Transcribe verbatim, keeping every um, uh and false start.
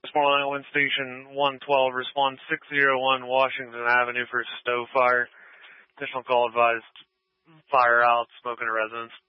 Westmoreland, Wind Station one twelve, respond six oh one Washington Avenue for stow fire. Additional call advised, fire out, smoke in a residence.